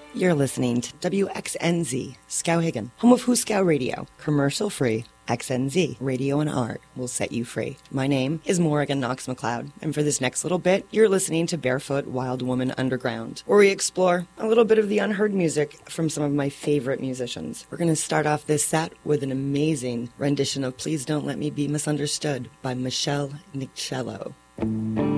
You're listening to WXNZ, Skowhegan, home of Hooskow Radio, commercial-free. XNZ, radio and art will set you free. My name is Morrigan Knox McLeod, and for this next little bit, you're listening to Barefoot Wild Woman Underground, where we explore a little bit of the unheard music from some of my favorite musicians. We're going to start off this set with an amazing rendition of Please Don't Let Me Be Misunderstood by Michelle Nichello.